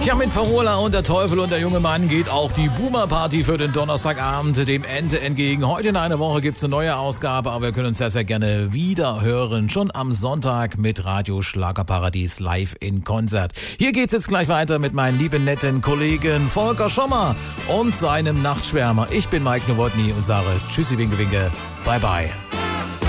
Ja, mit Parola und der Teufel und der junge Mann geht auch die Boomer-Party für den Donnerstagabend dem Ende entgegen. Heute in einer Woche gibt's eine neue Ausgabe, aber wir können uns sehr, sehr gerne wieder hören. Schon am Sonntag mit Radio Schlagerparadies live in Konzert. Hier geht's jetzt gleich weiter mit meinem lieben, netten Kollegen Volker Schommer und seinem Nachtschwärmer. Ich bin Mike Nowotny und sage Tschüssi, Winke, Winke, bye bye.